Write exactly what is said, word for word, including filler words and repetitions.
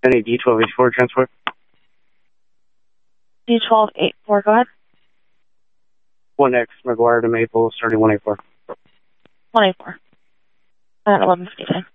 Any D twelve eighty-four transport? D twelve eighty-four, go ahead. one X, McGuire to Maple, starting one eighty-four. one eighty-four. At eleven fifty-nine.